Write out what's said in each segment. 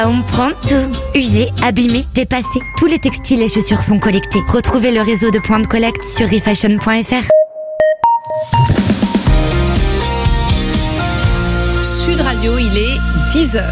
On prend tout. Usé, abîmé, dépassé. Tous les textiles et chaussures sont collectés. Retrouvez le réseau de points de collecte sur refashion.fr. Sud Radio, il est 10h.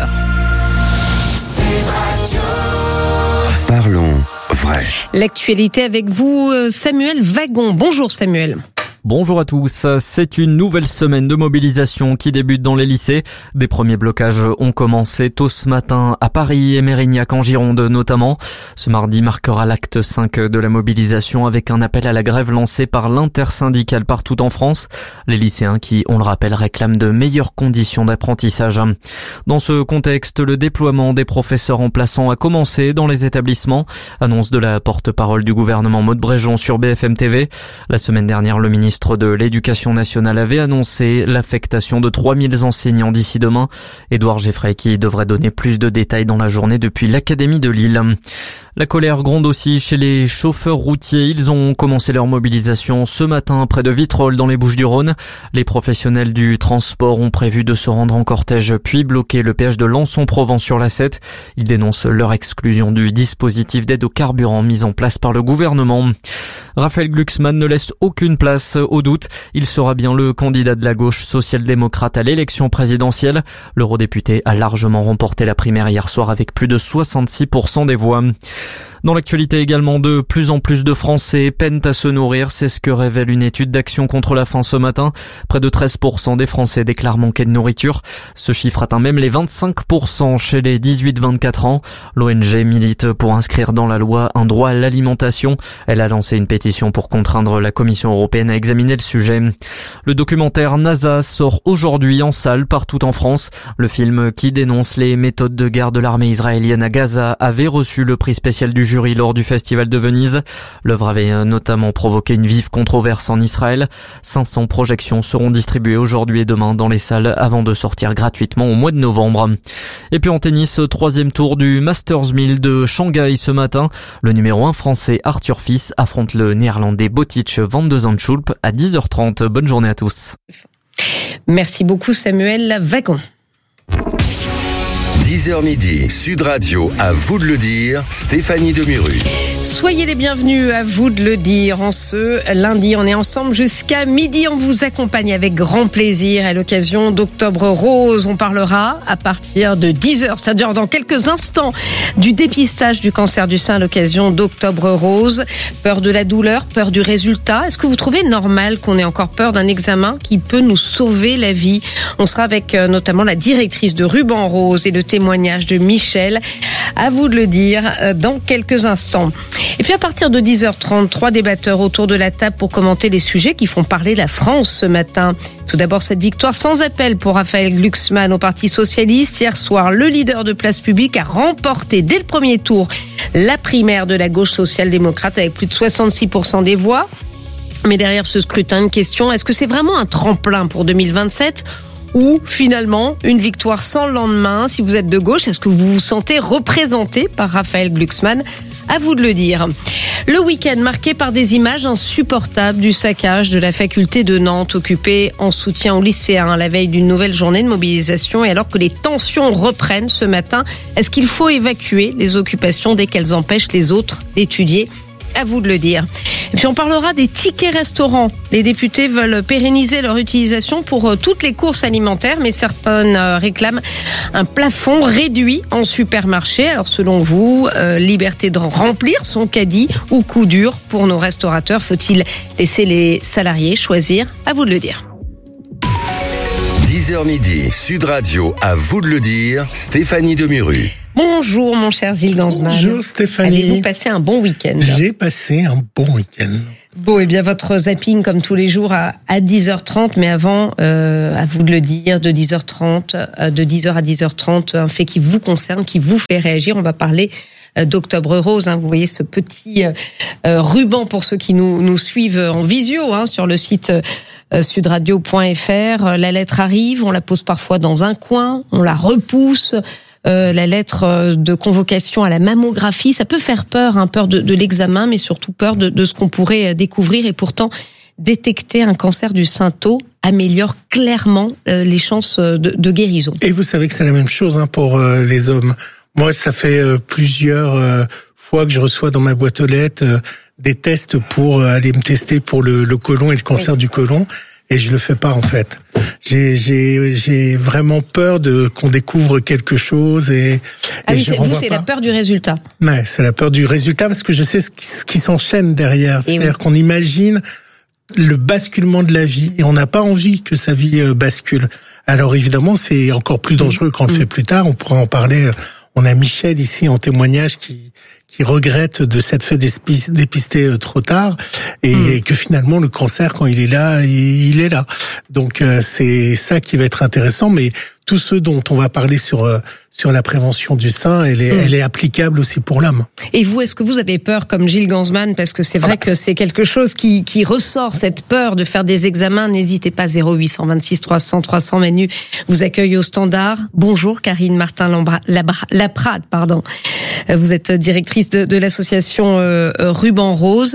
Parlons vrai. L'actualité avec vous, Samuel Wagon. Bonjour Samuel. Bonjour à tous. C'est une nouvelle semaine de mobilisation qui débute dans les lycées. Des premiers blocages ont commencé tôt ce matin à Paris et Mérignac en Gironde notamment. Ce mardi marquera l'acte 5 de la mobilisation avec un appel à la grève lancé par l'intersyndicale partout en France. Les lycéens qui, on le rappelle, réclament de meilleures conditions d'apprentissage. Dans ce contexte, le déploiement des professeurs remplaçants a commencé dans les établissements. Annonce de la porte-parole du gouvernement Maud Bréjon sur BFM TV. La semaine dernière, le ministre de l'Éducation nationale avait annoncé l'affectation de 3000 enseignants d'ici demain. Édouard Geffray qui devrait donner plus de détails dans la journée depuis l'Académie de Lille. La colère gronde aussi chez les chauffeurs routiers. Ils ont commencé leur mobilisation ce matin près de Vitrolles dans les Bouches-du-Rhône. Les professionnels du transport ont prévu de se rendre en cortège puis bloquer le péage de Lançon-Provence sur l'A7. Ils dénoncent leur exclusion du dispositif d'aide au carburant mis en place par le gouvernement. Raphaël Glucksmann ne laisse aucune place au doute. Il sera bien le candidat de la gauche social-démocrate à l'élection présidentielle. L'eurodéputé a largement remporté la primaire hier soir avec plus de 66% des voix. Dans l'actualité également, de plus en plus de Français peinent à se nourrir. C'est ce que révèle une étude d'Action contre la faim ce matin. Près de 13% des Français déclarent manquer de nourriture. Ce chiffre atteint même les 25% chez les 18-24 ans. L'ONG milite pour inscrire dans la loi un droit à l'alimentation. Elle a lancé une pétition pour contraindre la Commission européenne à examiner le sujet. Le documentaire NASA sort aujourd'hui en salle partout en France. Le film qui dénonce les méthodes de guerre de l'armée israélienne à Gaza avait reçu le prix spécial du jury lors du Festival de Venise. L'œuvre avait notamment provoqué une vive controverse en Israël. 500 projections seront distribuées aujourd'hui et demain dans les salles avant de sortir gratuitement au mois de novembre. Et puis en tennis, troisième tour du Masters 1000 de Shanghai ce matin. Le numéro 1 français Arthur Fils affronte le néerlandais Botic van de Zandschulp à 10h30. Bonne journée à tous. Merci beaucoup Samuel Wagon. 10h midi, Sud Radio, à vous de le dire, Stéphanie Demuru. Soyez les bienvenus, à vous de le dire. En ce lundi, on est ensemble jusqu'à midi. On vous accompagne avec grand plaisir à l'occasion d'Octobre Rose. On parlera à partir de 10h, c'est-à-dire dans quelques instants, du dépistage du cancer du sein à l'occasion d'Octobre Rose. Peur de la douleur, peur du résultat. Est-ce que vous trouvez normal qu'on ait encore peur d'un examen qui peut nous sauver la vie? On sera avec notamment la directrice de Ruban Rose et le témoignage de Michel. À vous de le dire dans quelques instants. Et puis à partir de 10h30, 3 débatteurs autour de la table pour commenter les sujets qui font parler la France ce matin. Tout d'abord, cette victoire sans appel pour Raphaël Glucksmann au Parti Socialiste. Hier soir, le leader de Place Publique a remporté dès le premier tour la primaire de la gauche social-démocrate avec plus de 66% des voix. Mais derrière ce scrutin, une question, est-ce que c'est vraiment un tremplin pour 2027 ? Ou finalement une victoire sans le lendemain? Si vous êtes de gauche, est-ce que vous vous sentez représenté par Raphaël Glucksmann? À vous de le dire. Le week-end marqué par des images insupportables du saccage de la faculté de Nantes occupée en soutien aux lycéens à la veille d'une nouvelle journée de mobilisation. Et alors que les tensions reprennent ce matin, est-ce qu'il faut évacuer les occupations dès qu'elles empêchent les autres d'étudier? À vous de le dire. Et puis on parlera des tickets restaurants. Les députés veulent pérenniser leur utilisation pour toutes les courses alimentaires, mais certaines réclament un plafond réduit en supermarché. Alors selon vous, liberté de remplir son caddie ou coup dur pour nos restaurateurs? Faut-il laisser les salariés choisir? À vous de le dire. 10h midi, Sud Radio, à vous de le dire, Stéphanie Demuru. Bonjour mon cher Gilles Gansman. Bonjour Stéphanie. Avez-vous passé un bon week-end? J'ai passé un bon week-end. Bon, et bien votre zapping comme tous les jours à 10h30, mais avant, à vous de le dire, de 10h30, de 10h à 10h30, un fait qui vous concerne, qui vous fait réagir. On va parler d'Octobre Rose. Vous voyez ce petit ruban pour ceux qui nous suivent en visio sur le site sudradio.fr. La lettre arrive, on la pose parfois dans un coin, on la repousse. La lettre de convocation à la mammographie, ça peut faire peur, peur de l'examen, mais surtout peur de ce qu'on pourrait découvrir. Et pourtant, détecter un cancer du sein tôt améliore clairement les chances de guérison. Et vous savez que c'est la même chose pour les hommes. Moi, ça fait plusieurs fois que je reçois dans ma boîte aux lettres des tests pour aller me tester pour le côlon et le cancer du côlon. Et je le fais pas en fait. J'ai vraiment peur qu'on découvre quelque chose et c'est la peur du résultat. Ouais, c'est la peur du résultat parce que je sais ce qui s'enchaîne derrière. C'est-à-dire qu'on imagine le basculement de la vie et on n'a pas envie que sa vie bascule. Alors évidemment, c'est encore plus dangereux quand on le fait plus tard. On pourra en parler. On a Michel ici en témoignage qui regrette de s'être fait dépister trop tard et que finalement le cancer, quand il est là, il est là. Donc c'est ça qui va être intéressant. Mais tout ce dont on va parler sur la prévention du sein, elle est applicable aussi pour l'homme. Et vous, est-ce que vous avez peur comme Gilles Gansman, parce que c'est vrai que c'est quelque chose qui ressort, cette peur de faire des examens. N'hésitez pas, 0826 300 300. Manu vous accueille au standard. Bonjour Karine Martin-Laprade, pardon. Vous êtes directrice de l'association Ruban Rose.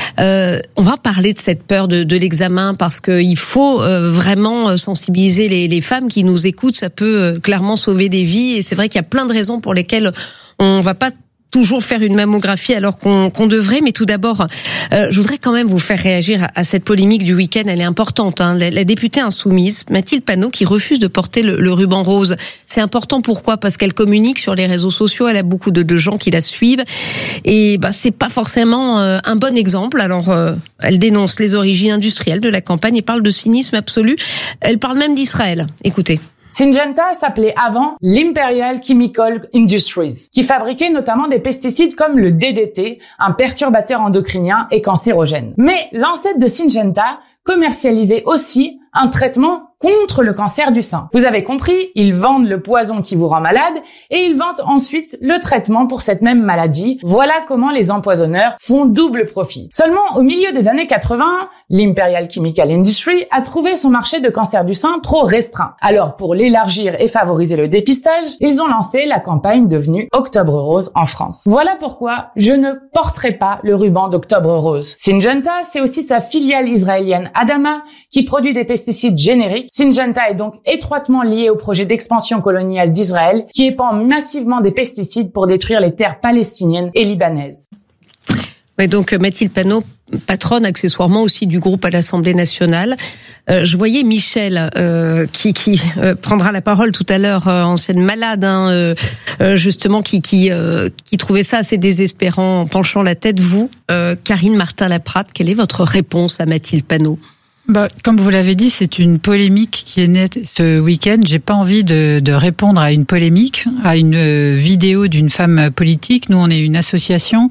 On va parler de cette peur de l'examen parce que il faut vraiment sensibiliser les femmes qui nous écoutent. Ça peut clairement sauver des vies et c'est vrai qu'il y a plein de raisons pour lesquelles on va pas toujours faire une mammographie alors qu'on devrait. Mais tout d'abord, je voudrais quand même vous faire réagir à cette polémique du week-end. Elle est importante. La députée insoumise, Mathilde Panot, qui refuse de porter le ruban rose. C'est important, pourquoi ? Parce qu'elle communique sur les réseaux sociaux. Elle a beaucoup de gens qui la suivent. Et c'est pas forcément un bon exemple. Alors, elle dénonce les origines industrielles de la campagne et parle de cynisme absolu. Elle parle même d'Israël. Écoutez. Syngenta s'appelait avant l'Imperial Chemical Industries, qui fabriquait notamment des pesticides comme le DDT, un perturbateur endocrinien et cancérogène. Mais l'ancêtre de Syngenta commercialisait aussi un traitement contre le cancer du sein. Vous avez compris, ils vendent le poison qui vous rend malade et ils vendent ensuite le traitement pour cette même maladie. Voilà comment les empoisonneurs font double profit. Seulement, au milieu des années 80, l'Imperial Chemical Industry a trouvé son marché de cancer du sein trop restreint. Alors, pour l'élargir et favoriser le dépistage, ils ont lancé la campagne devenue Octobre Rose en France. Voilà pourquoi je ne porterai pas le ruban d'Octobre Rose. Syngenta, c'est aussi sa filiale israélienne Adama qui produit des pesticides génériques. Syngenta est donc étroitement lié au projet d'expansion coloniale d'Israël qui épand massivement des pesticides pour détruire les terres palestiniennes et libanaises. Ouais, donc Mathilde Panot, patronne accessoirement aussi du groupe à l'Assemblée nationale. Je voyais Michel qui prendra la parole tout à l'heure, ancienne malade, justement, qui trouvait ça assez désespérant en penchant la tête. Vous, Karine Martin-Laprade, quelle est votre réponse à Mathilde Panot ? Comme vous l'avez dit, c'est une polémique qui est née ce week-end. J'ai pas envie de répondre à une polémique, à une vidéo d'une femme politique. Nous, on est une association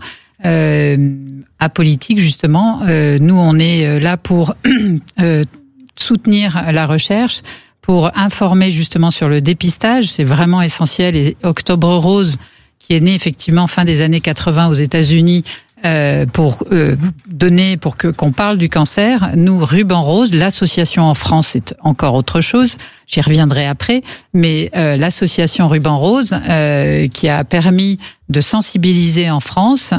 apolitique, justement. Nous, on est là pour soutenir la recherche, pour informer justement sur le dépistage. C'est vraiment essentiel. Et Octobre Rose, qui est né effectivement fin des années 80 aux États-Unis, pour qu'on parle du cancer. Nous, Ruban Rose, l'association en France, c'est encore autre chose. J'y reviendrai après. Mais l'association Ruban Rose, qui a permis de sensibiliser en France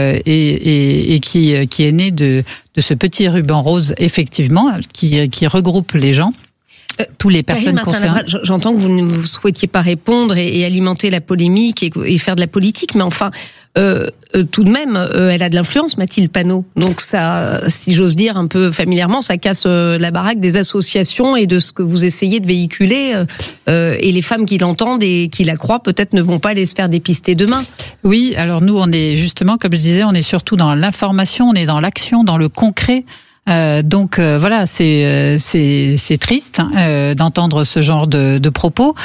et qui est née de ce petit ruban rose, effectivement, qui regroupe les gens. Tous les personnes concernées. J'entends que vous ne souhaitiez pas répondre et alimenter la polémique et faire de la politique, mais enfin, tout de même, elle a de l'influence, Mathilde Panot. Donc ça, si j'ose dire un peu familièrement, ça casse la baraque des associations et de ce que vous essayez de véhiculer. Et les femmes qui l'entendent et qui la croient, peut-être ne vont pas aller se faire dépister demain. Oui, alors nous, on est justement, comme je disais, on est surtout dans l'information, on est dans l'action, dans le concret. Donc voilà, c'est triste d'entendre ce genre de propos,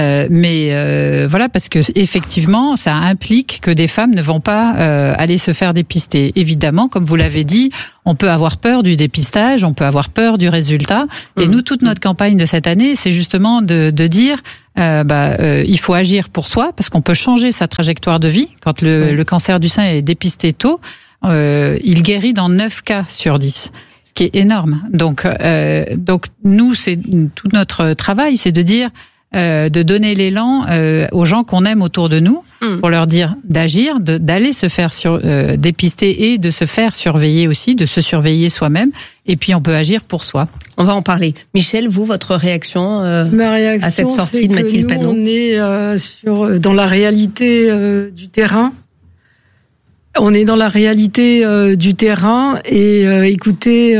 mais voilà, parce que effectivement, ça implique que des femmes ne vont pas aller se faire dépister. Évidemment, comme vous l'avez dit, on peut avoir peur du dépistage, on peut avoir peur du résultat. Et nous, toute notre campagne de cette année, c'est justement de dire il faut agir pour soi, parce qu'on peut changer sa trajectoire de vie. Quand le cancer du sein est dépisté tôt, il guérit dans 9 cas sur 10. Ce qui est énorme. Donc nous, c'est tout notre travail, c'est de dire, de donner l'élan aux gens qu'on aime autour de nous, pour leur dire d'agir, d'aller se faire dépister et de se faire surveiller aussi, de se surveiller soi-même. Et puis on peut agir pour soi. On va en parler. Michel, vous, votre réaction, Ma réaction, à cette sortie de Mathilde Panot? On est dans la réalité du terrain. On est dans la réalité du terrain et écoutez,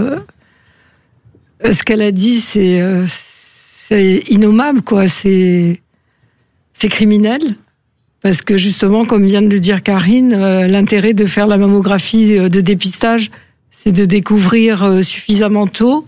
ce qu'elle a dit, c'est innommable, quoi. C'est criminel. Parce que justement, comme vient de le dire Karine, l'intérêt de faire la mammographie de dépistage, c'est de découvrir suffisamment tôt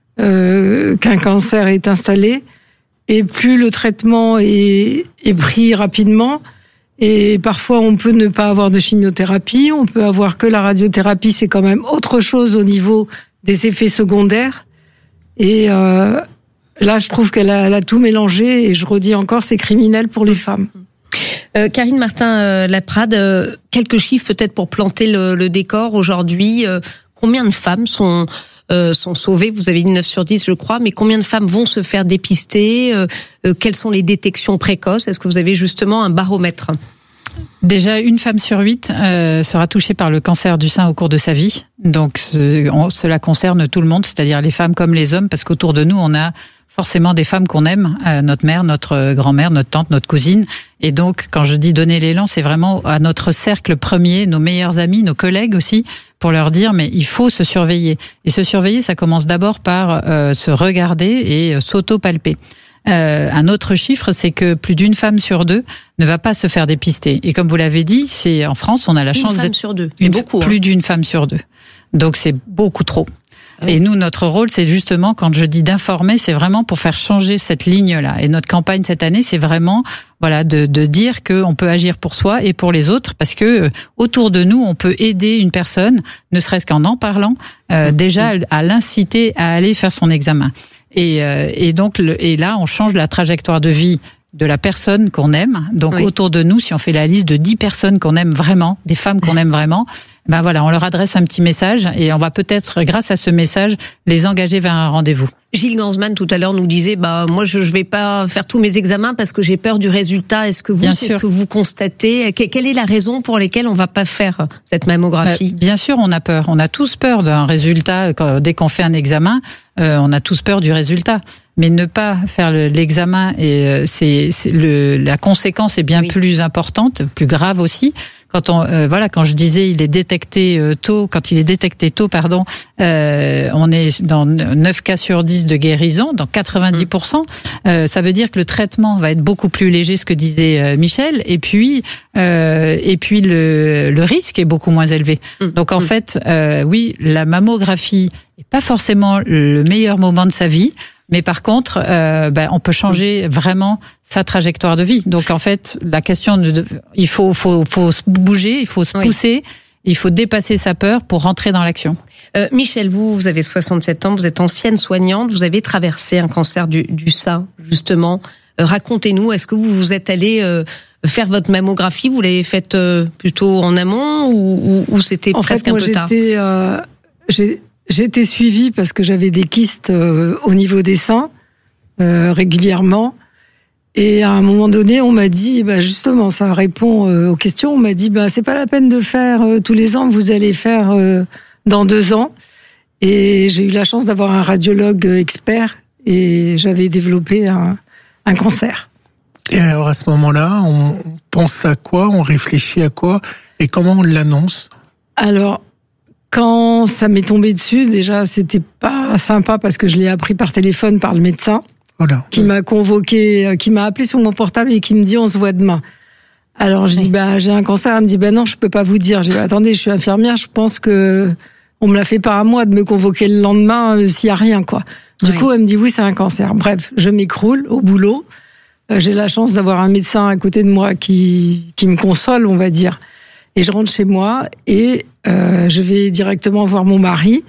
qu'un cancer est installé. Et plus le traitement est pris rapidement, et parfois on peut ne pas avoir de chimiothérapie, on peut avoir que la radiothérapie, c'est quand même autre chose au niveau des effets secondaires. Et là, je trouve qu'elle a tout mélangé, et je redis encore, c'est criminel pour les femmes. Karine Martin-Laprade, quelques chiffres peut-être pour planter le décor aujourd'hui. Combien de femmes sont sauvées? Vous avez dit 9 sur 10, je crois, mais combien de femmes vont se faire dépister? Quelles sont les détections précoces? Est-ce que vous avez justement un baromètre? Déjà, 1 femme sur 8 sera touchée par le cancer du sein au cours de sa vie. Donc, cela concerne tout le monde, c'est-à-dire les femmes comme les hommes, parce qu'autour de nous, on a forcément des femmes qu'on aime, notre mère, notre grand-mère, notre tante, notre cousine. Et donc, quand je dis donner l'élan, c'est vraiment à notre cercle premier, nos meilleurs amis, nos collègues aussi, pour leur dire, mais il faut se surveiller. Et se surveiller, ça commence d'abord par se regarder et s'auto-palper. Un autre chiffre, c'est que plus d'1 femme sur 2 ne va pas se faire dépister. Et comme vous l'avez dit, c'est en France, on a la chance d'être... 1 femme sur 2, c'est beaucoup. Plus d'1 femme sur 2. Donc c'est beaucoup trop. Oui. Et nous, notre rôle, c'est justement, quand je dis d'informer, c'est vraiment pour faire changer cette ligne-là. Et notre campagne cette année, c'est vraiment, voilà, de dire qu'on peut agir pour soi et pour les autres, parce que autour de nous, on peut aider une personne, ne serait-ce qu'en parlant, déjà à l'inciter à aller faire son examen. Et donc, là, on change la trajectoire de vie de la personne qu'on aime. Donc, oui. Autour de nous, si on fait la liste de 10 personnes qu'on aime vraiment, des femmes qu'on aime vraiment, ben voilà, on leur adresse un petit message et on va peut-être, grâce à ce message, les engager vers un rendez-vous. Gilles Gansman, tout à l'heure, nous disait, moi, je vais pas faire tous mes examens parce que j'ai peur du résultat. Est-ce que vous, c'est ce que vous constatez? Quelle est la raison pour laquelle on va pas faire cette mammographie? Bien sûr, on a peur. On a tous peur d'un résultat. Dès qu'on fait un examen, on a tous peur du résultat. Mais ne pas faire l'examen, et la conséquence est bien plus importante, plus grave aussi. Quand quand je disais il est détecté tôt, quand il est détecté tôt, on est dans 9 cas sur 10 de guérison, dans 90%. Ça veut dire que le traitement va être beaucoup plus léger, ce que disait Michel, et puis le risque est beaucoup moins élevé. Donc en fait, oui, la mammographie est pas forcément le meilleur moment de sa vie. Mais par contre, on peut changer vraiment sa trajectoire de vie. Donc en fait, la question, il faut se bouger, il faut se pousser, il faut dépasser sa peur pour rentrer dans l'action. Michel, vous avez 67 ans, vous êtes ancienne soignante, vous avez traversé un cancer du sein, justement. Racontez-nous, est-ce que vous êtes allé faire votre mammographie? Vous l'avez faite plutôt en amont ou c'était presque un peu tard? J'ai été suivie parce que j'avais des kystes au niveau des seins régulièrement. Et à un moment donné, on m'a dit, justement, ça répond aux questions, on m'a dit, c'est pas la peine de faire tous les ans, vous allez faire dans 2 ans. Et j'ai eu la chance d'avoir un radiologue expert et j'avais développé un cancer. Et alors à ce moment-là, on pense à quoi? On réfléchit à quoi? Et comment on l'annonce? Alors, quand ça m'est tombé dessus, déjà, c'était pas sympa parce que je l'ai appris par téléphone par le médecin qui m'a convoqué, qui m'a appelé sur mon portable et qui me dit on se voit demain. Alors je dis j'ai un cancer, elle me dit non, je peux pas vous dire. J'ai dit attendez, je suis infirmière, je pense que on me l'a fait pas à moi de me convoquer le lendemain s'il y a rien quoi. Du coup, elle me dit oui, c'est un cancer. Bref, je m'écroule au boulot. J'ai la chance d'avoir un médecin à côté de moi qui me console, on va dire. Et je rentre chez moi et je vais directement voir mon mari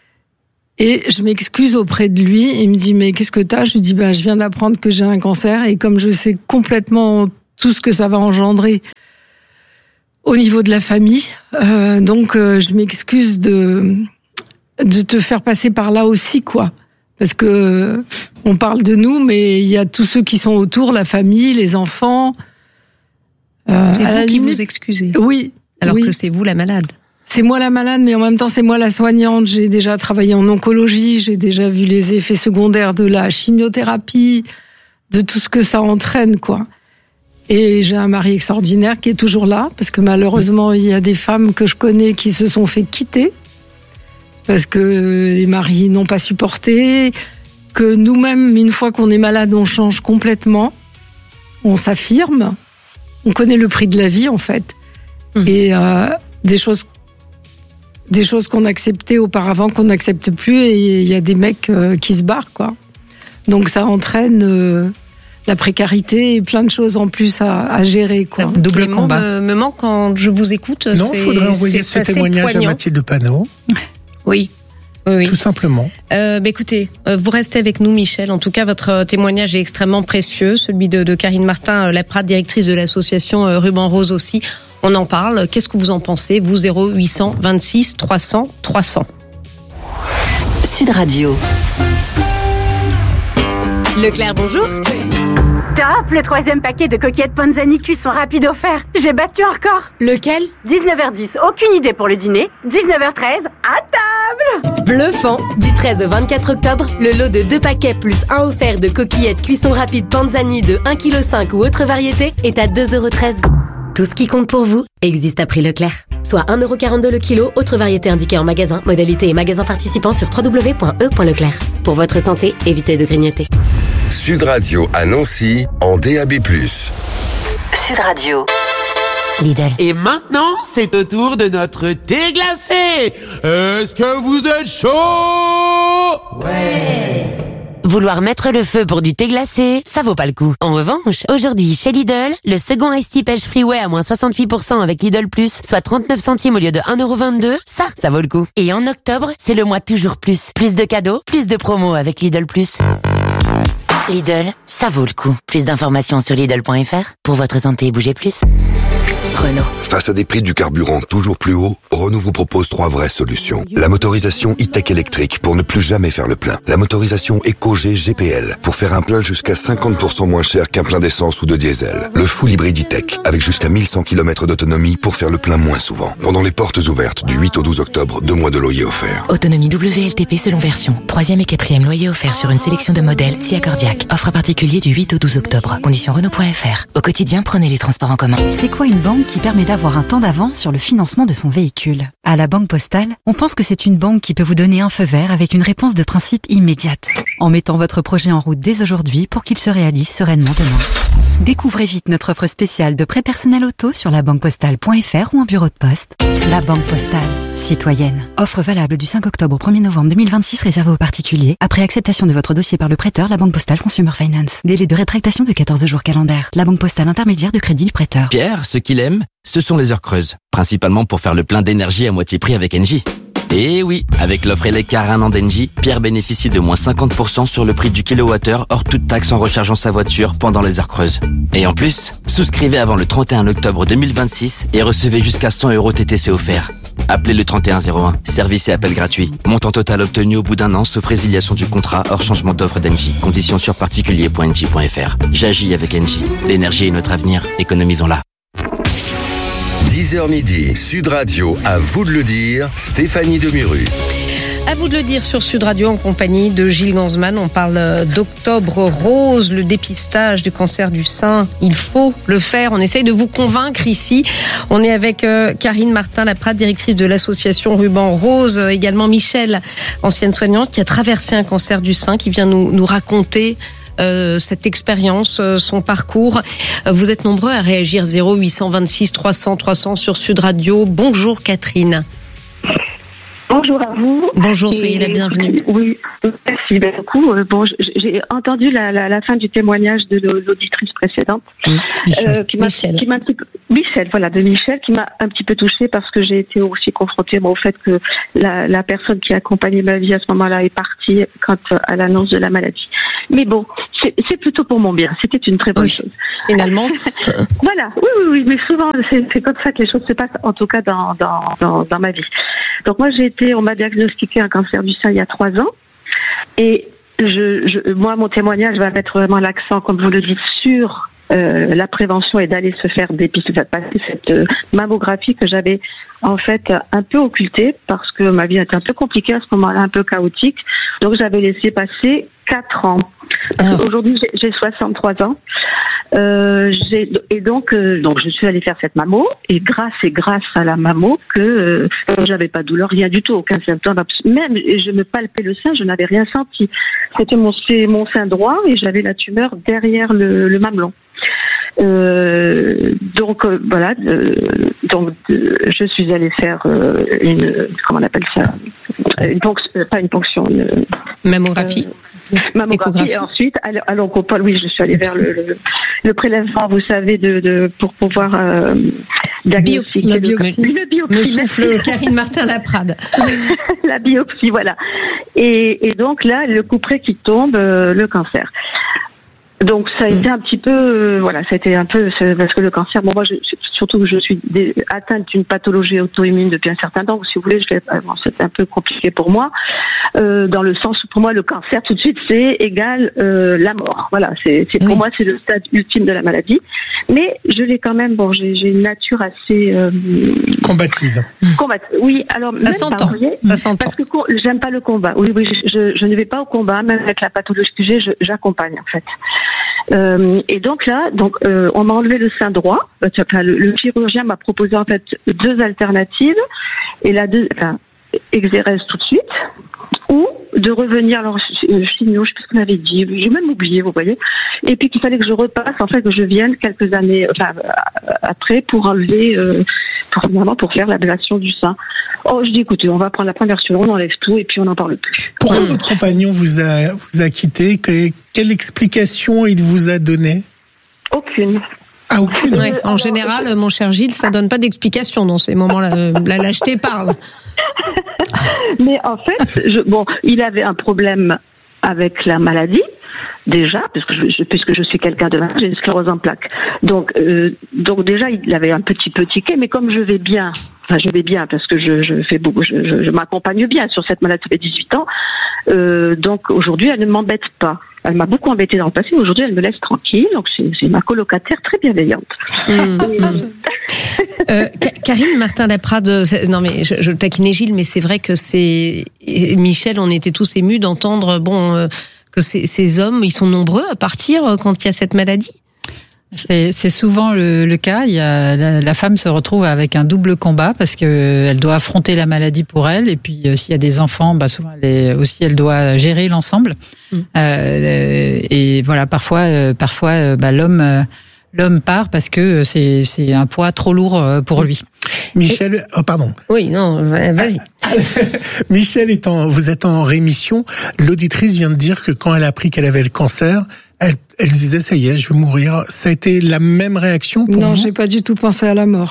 et je m'excuse auprès de lui. Il me dit mais qu'est-ce que t'as? Je lui dis je viens d'apprendre que j'ai un cancer et comme je sais complètement tout ce que ça va engendrer au niveau de la famille, donc je m'excuse de te faire passer par là aussi quoi. Parce que on parle de nous, mais il y a tous ceux qui sont autour, la famille, les enfants. C'est vous qui vous excusez. Oui. Alors que c'est vous la malade. c'est moi la malade, mais en même temps c'est moi la soignante. J'ai déjà travaillé en oncologie, j'ai déjà vu les effets secondaires de la chimiothérapie, de tout ce que ça entraîne, quoi. Et j'ai un mari extraordinaire qui est toujours là, parce que malheureusement il y a des femmes que je connais qui se sont fait quitter parce que les maris n'ont pas supporté, que nous-mêmes, une fois qu'on est malade, on change complètement, on s'affirme, on connaît le prix de la vie en fait, et des choses qu'on acceptait auparavant qu'on n'accepte plus, et il y a des mecs qui se barrent, quoi. Donc ça entraîne la précarité et plein de choses en plus à gérer, quoi. Double combat. Me manque quand je vous écoute. Non, il faudrait envoyer ce témoignage à Mathilde Panot. Oui. Tout simplement. Écoutez, vous restez avec nous, Michel. En tout cas, votre témoignage est extrêmement précieux. Celui de Karine Martin, Laprade, directrice de l'association Ruban Rose aussi. On en parle. Qu'est-ce que vous en pensez? Vous, 0800 26 300 300. Sud Radio. Leclerc, bonjour. Top, le 3e paquet de coquillettes Panzani cuisson rapide offert. J'ai battu un record. Lequel? 19h10, aucune idée pour le dîner. 19h13, à table. Bluffant. Du 13 au 24 octobre, le lot de 2 paquets plus 1 offert de coquillettes cuisson rapide Panzani de 1,5 kg ou autre variété est à 2,13 €. Tout ce qui compte pour vous existe à prix Leclerc. Soit 1,42 € le kilo, autre variété indiquée en magasin. Modalité et magasin participant sur www.e.leclerc. Pour votre santé, évitez de grignoter. Sud Radio à Nancy en DAB+. Sud Radio. Lidl. Et maintenant, c'est au tour de notre thé glacé. Est-ce que vous êtes chaud? Ouais. Vouloir mettre le feu pour du thé glacé, ça vaut pas le coup. En revanche, aujourd'hui, chez Lidl, le second Ice Tea Pêche Freeway à moins 68% avec Lidl Plus, soit 39 centimes au lieu de 1,22 €, ça vaut le coup. Et en octobre, c'est le mois toujours plus. Plus de cadeaux, plus de promos avec Lidl Plus. Lidl, ça vaut le coup. Plus d'informations sur Lidl.fr. Pour votre santé, bougez plus. Renault. Face à des prix du carburant toujours plus hauts, Renault vous propose 3 vraies solutions. La motorisation e-tech électrique pour ne plus jamais faire le plein. La motorisation EcoG GPL pour faire un plein jusqu'à 50% moins cher qu'un plein d'essence ou de diesel. Le full hybride e-tech avec jusqu'à 1100 km d'autonomie pour faire le plein moins souvent. Pendant les portes ouvertes du 8 au 12 octobre, 2 mois de loyer offerts. Autonomie WLTP selon version. 3e et 4e loyer offert sur une sélection de modèles si accordiaque. Offre particulier du 8 au 12 octobre. Conditions Renault.fr. Au quotidien, prenez les transports en commun. C'est quoi une banque qui permet d'avoir un temps d'avance sur le financement de son véhicule? À la Banque Postale, on pense que c'est une banque qui peut vous donner un feu vert avec une réponse de principe immédiate, en mettant votre projet en route dès aujourd'hui pour qu'il se réalise sereinement demain. Découvrez vite notre offre spéciale de prêt personnel auto sur labanquepostale.fr ou en bureau de poste. La Banque Postale, citoyenne. Offre valable du 5 octobre au 1er novembre 2026 réservée aux particuliers. Après acceptation de votre dossier par le prêteur, la Banque Postale Consumer Finance. Délai de rétractation de 14 jours calendaires. La Banque Postale intermédiaire de crédit du prêteur. Pierre, ce qu'il aime, ce sont les heures creuses. Principalement pour faire le plein d'énergie à moitié prix avec Engie. Et oui, avec l'offre Eleccar 1 an d'Engie, Pierre bénéficie de moins 50% sur le prix du kilowattheure hors toute taxe en rechargeant sa voiture pendant les heures creuses. Et en plus, souscrivez avant le 31 octobre 2026 et recevez jusqu'à 100 € TTC offerts. Appelez le 3101, service et appel gratuit. Montant total obtenu au bout d'un an sauf résiliation du contrat hors changement d'offre d'Engie. Conditions sur particulier.engie.fr. J'agis avec Engie. L'énergie est notre avenir, économisons-la. 10h midi, Sud Radio, à vous de le dire, Stéphanie Demuru. À vous de le dire sur Sud Radio en compagnie de Gilles Ganzmann. On parle d'Octobre Rose, le dépistage du cancer du sein. Il faut le faire. On essaye de vous convaincre ici. On est avec Karine Martin, Laprade, directrice de l'association Ruban Rose. Également Michel, ancienne soignante, qui a traversé un cancer du sein, qui vient nous raconter cette expérience, son parcours. Vous êtes nombreux à réagir. 0826 300 300 sur Sud Radio. Bonjour Catherine. Bonjour à vous. Bonjour, soyez la bienvenue. Oui, merci beaucoup. J'ai entendu la fin du témoignage de l'auditrice précédente, Michel, qui m'a un petit peu touchée parce que j'ai été aussi confrontée au fait que la personne qui accompagnait ma vie à ce moment-là est partie à l'annonce de la maladie. Mais bon, c'est plutôt pour mon bien. C'était une très bonne chose. Finalement. Voilà. Oui. Mais souvent, c'est comme ça que les choses se passent, en tout cas dans ma vie. Donc moi, on m'a diagnostiqué un cancer du sein il y a 3 ans. Et moi, mon témoignage va mettre vraiment l'accent, comme vous le dites, sur la prévention et d'aller se faire dépister, passer cette mammographie que j'avais en fait un peu occulté parce que ma vie était un peu compliquée à ce moment-là, un peu chaotique. Donc j'avais laissé passer 4 ans. Aujourd'hui j'ai 63 ans. Donc je suis allée faire cette mammo et grâce à la mammo que j'avais pas de douleur, rien du tout, aucun symptôme, même je me palpais le sein, je n'avais rien senti. C'était mon sein droit et j'avais la tumeur derrière le mamelon. Donc je suis allée faire comment on appelle ça, pas une ponction, une mammographie. Mammographie. Et ensuite, à l'oncopole, oui, je suis allée vers le prélèvement, vous savez, pour pouvoir diagnostiquer la biopsie. Le biopsie. Me souffle Karine Martin-Laprade. La biopsie, voilà. Et donc là, le couperet qui tombe, le cancer. Donc ça a été un petit peu, ça a été un peu, parce que le cancer, moi surtout que je suis atteinte d'une pathologie auto-immune depuis un certain temps, si vous voulez, c'était un peu compliqué pour moi, dans le sens où pour moi le cancer tout de suite c'est égal la mort. Voilà, pour moi c'est le stade ultime de la maladie, mais je l'ai quand même, j'ai une nature assez combative. Oui, alors ça s'entend. Parce que j'aime pas le combat. Oui, je ne vais pas au combat, même avec la pathologie que j'ai, j'accompagne en fait. Et donc là, on m'a enlevé le sein droit. Le chirurgien m'a proposé en fait 2 alternatives et exérèse tout de suite ou de revenir. Alors chimio, je sais pas ce qu'on avait dit, j'ai même oublié, vous voyez. Et puis qu'il fallait que je repasse, en fait, que je vienne quelques années après pour enlever, pour faire l'ablation du sein. Oh, je dis écoutez, on va prendre la première solution, on enlève tout et puis on n'en parle plus. Pourquoi votre compagnon vous a quitté? Quelle explication il vous a donné? Aucune. Ah, aucune. Ouais, en général, mon cher Gilles, ça donne pas d'explication dans ces moments-là. La lâcheté parle. Mais en fait, il avait un problème avec la maladie. Déjà, puisque je suis quelqu'un de malade, j'ai une sclérose en plaques. Donc déjà, il avait un petit peu tiqué, mais comme je vais bien parce que je fais beaucoup, je m'accompagne bien sur cette maladie, ça fait 18 ans. Donc aujourd'hui, elle ne m'embête pas. Elle m'a beaucoup embêtée dans le passé, mais aujourd'hui, elle me laisse tranquille. Donc c'est ma colocataire très bienveillante. Karine Martin-Laprade, non mais je taquinais Gilles, mais c'est vrai que Michel, on était tous émus d'entendre que ces hommes, ils sont nombreux à partir quand il y a cette maladie. C'est souvent le cas. La femme se retrouve avec un double combat parce que elle doit affronter la maladie pour elle et puis s'il y a des enfants, souvent elle doit gérer l'ensemble. Et voilà, parfois l'homme part parce que c'est un poids trop lourd pour lui. Michel, pardon. Oui, non, vas-y. Michel, vous êtes en rémission. L'auditrice vient de dire que quand elle a appris qu'elle avait le cancer, elle disait ça y est, je vais mourir. Ça a été la même réaction pour vous? Non, j'ai pas du tout pensé à la mort.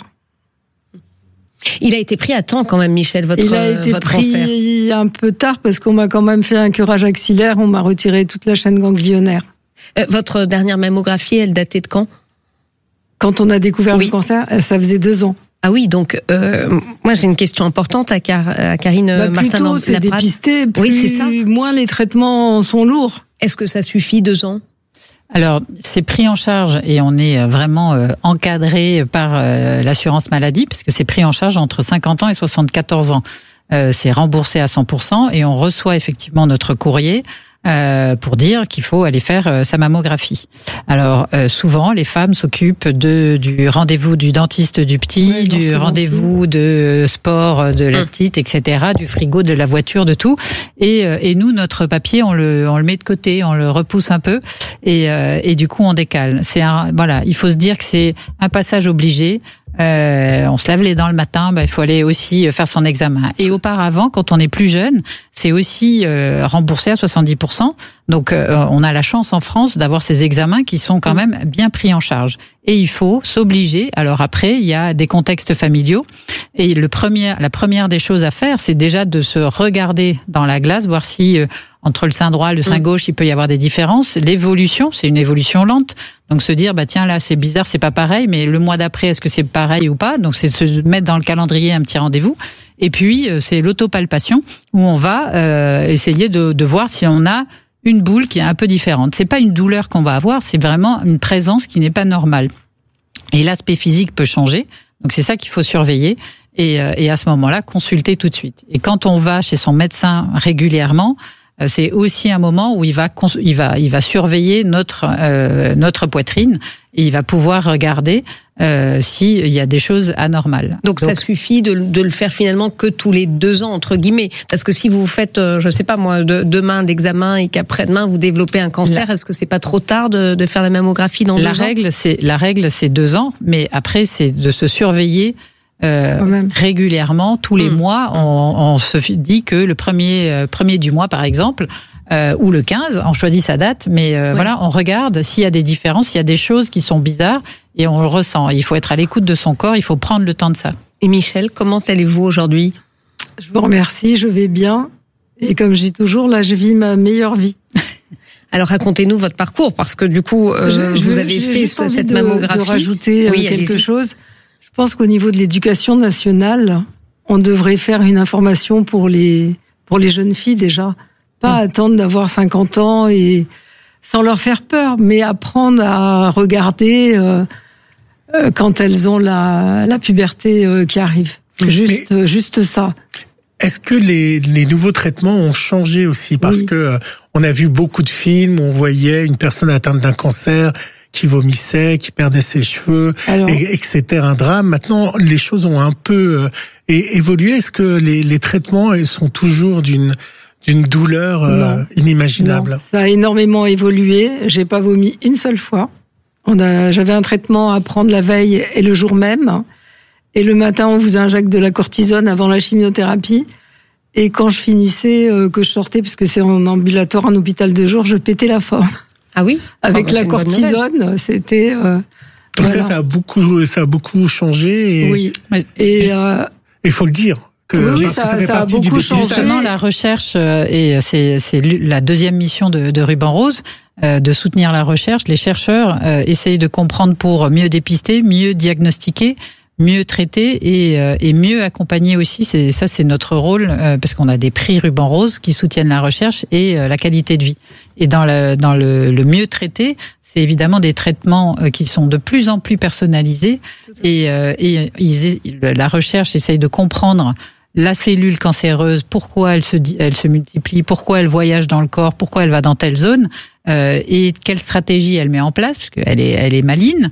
Il a été pris à temps quand même, Michel, votre cancer. Il a été pris un peu tard parce qu'on m'a quand même fait un curage axillaire, on m'a retiré toute la chaîne ganglionnaire. Votre dernière mammographie, elle datait de quand? Quand on a découvert le cancer, ça faisait 2 ans. Ah oui, donc moi j'ai une question importante à Karine Martin-Laprade. Plus tôt c'est dépisté, c'est ça. Moins les traitements sont lourds. Est-ce que ça suffit 2 ans? Alors, c'est pris en charge et on est vraiment encadré par l'assurance maladie, parce que c'est pris en charge entre 50 ans et 74 ans. C'est remboursé à 100% et on reçoit effectivement notre courrier pour dire qu'il faut aller faire sa mammographie. Alors souvent les femmes s'occupent du rendez-vous du dentiste du petit, du rendez-vous de sport de la petite, etc., du frigo, de la voiture, de tout. Et nous, notre papier, on le met de côté, on le repousse un peu et du coup on décale. Il faut se dire que c'est un passage obligé. On se lave les dents le matin, il faut aller aussi faire son examen. Et auparavant, quand on est plus jeune, c'est aussi remboursé à 70%. Donc on a la chance en France d'avoir ces examens qui sont quand même bien pris en charge. Et il faut s'obliger. Alors après, il y a des contextes familiaux. Et la première des choses à faire, c'est déjà de se regarder dans la glace, voir si entre le sein droit et le sein gauche, il peut y avoir des différences. L'évolution, c'est une évolution lente. Donc se dire, tiens, là, c'est bizarre, c'est pas pareil, mais le mois d'après, est-ce que c'est pareil ou pas? Donc c'est se mettre dans le calendrier un petit rendez-vous. Et puis, c'est l'autopalpation où on va essayer de voir si on a une boule qui est un peu différente. C'est pas une douleur qu'on va avoir, c'est vraiment une présence qui n'est pas normale. Et l'aspect physique peut changer. Donc c'est ça qu'il faut surveiller et à ce moment-là consulter tout de suite. Et quand on va chez son médecin régulièrement, c'est aussi un moment où il va surveiller notre poitrine et il va pouvoir regarder s'il y a des choses anormales. Donc ça suffit de le faire finalement que tous les 2 ans entre guillemets, parce que si vous faites, je sais pas moi, demain d'examen et qu'après-demain vous développez un cancer, est-ce que c'est pas trop tard de faire la mammographie dans 2 ans ? La règle c'est 2 ans, mais après c'est de se surveiller. Régulièrement, tous les mois, on se dit que le premier du mois, par exemple, ou le 15, on choisit sa date, mais voilà, on regarde s'il y a des différences, s'il y a des choses qui sont bizarres, et on le ressent. Il faut être à l'écoute de son corps, il faut prendre le temps de ça. Et Michel, comment allez-vous aujourd'hui ? Je vous remercie, je vais bien, et comme je dis toujours, là, je vis ma meilleure vie. Alors racontez-nous votre parcours, parce que du coup, vous avez fait cette mammographie. De rajouter quelque chose. Je pense qu'au niveau de l'éducation nationale, on devrait faire une information pour les jeunes filles déjà. Pas attendre d'avoir 50 ans et sans leur faire peur, mais apprendre à regarder quand elles ont la puberté qui arrive. Juste ça. Est-ce que les nouveaux traitements ont changé aussi ? Parce que on a vu beaucoup de films où on voyait une personne atteinte d'un cancer qui vomissait, qui perdait ses cheveux, et que c'était un drame. Maintenant, les choses ont un peu évolué. Est-ce que les traitements sont toujours d'une douleur inimaginable ? Non, ça a énormément évolué. J'ai pas vomi une seule fois. J'avais un traitement à prendre la veille et le jour même. Et le matin, on vous injecte de la cortisone avant la chimiothérapie. Et quand je finissais, que je sortais, parce que c'est en ambulatoire, en hôpital de jour, je pétais la forme. Ah oui ? Avec la cortisone, c'était... Donc ça a beaucoup changé. Oui. Et il faut le dire. Ça a beaucoup changé. Justement, la recherche, et c'est la deuxième mission de Ruban Rose, de soutenir la recherche. Les chercheurs essayent de comprendre pour mieux dépister, mieux diagnostiquer, mieux traiter et mieux accompagner aussi. C'est notre rôle, parce qu'on a des prix Ruban Rose qui soutiennent la recherche et la qualité de vie. Et dans le mieux traiter, c'est évidemment des traitements qui sont de plus en plus personnalisés et la recherche essaye de comprendre la cellule cancéreuse, pourquoi elle se multiplie, pourquoi elle voyage dans le corps, pourquoi elle va dans telle zone, et quelle stratégie elle met en place, parce qu'elle est maligne,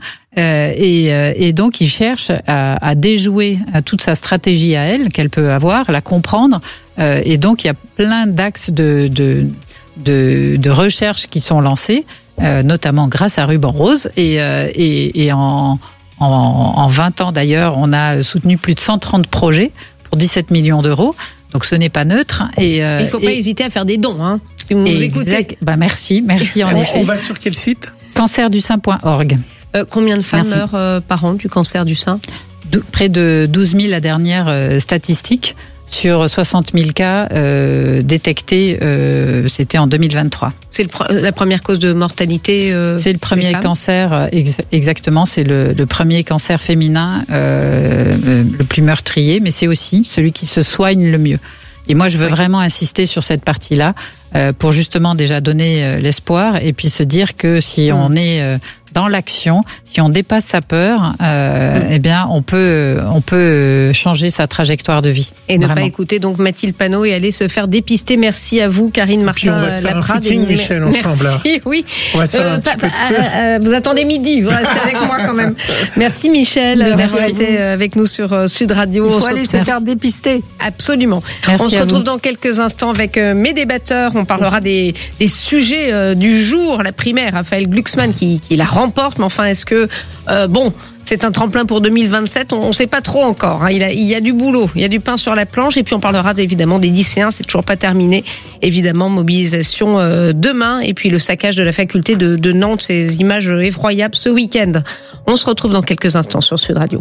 et donc il cherche à déjouer toute sa stratégie à elle, qu'elle peut avoir, la comprendre, et donc il y a plein d'axes de recherche qui sont lancés, notamment grâce à Ruban Rose, et en 20 ans d'ailleurs, on a soutenu plus de 130 projets pour 17 millions d'euros. Donc ce n'est pas neutre. Et il ne faut pas hésiter à faire des dons, hein, si vous nous écoutez. Merci en effet. On va sur quel site ? Cancerdusein.org. Combien de femmes meurent par an du cancer du sein ? Près de 12 000 la dernière statistique. Sur 60 000 cas détectés, c'était en 2023. C'est la première cause de mortalité c'est le premier cancer, exactement, c'est le premier cancer féminin le plus meurtrier, mais c'est aussi celui qui se soigne le mieux. Et moi, je veux vraiment insister sur cette partie-là pour justement déjà donner l'espoir et puis se dire que si on est dans l'action, si on dépasse sa peur, eh bien, on peut changer sa trajectoire de vie. Et ne pas écouter donc Mathilde Panot et aller se faire dépister. Merci à vous, Karine Martin. On va se faire un footing, Michel, ensemble. Merci, oui. On va se faire un petit peu de vous attendez midi, vous restez avec moi quand même. Merci Michel d'avoir été avec nous sur Sud Radio. Il faut aller se faire dépister. Absolument. On se retrouve dans quelques instants avec mes débatteurs. On parlera des sujets du jour. La primaire, Raphaël Glucksmann qui la remporte, mais enfin, est-ce que c'est un tremplin pour 2027, on ne sait pas trop encore, hein. Il y a du boulot, il y a du pain sur la planche, et puis on parlera évidemment des lycéens, c'est toujours pas terminé, évidemment mobilisation demain, et puis le saccage de la faculté de Nantes, ces images effroyables ce week-end. On se retrouve dans quelques instants sur Sud Radio.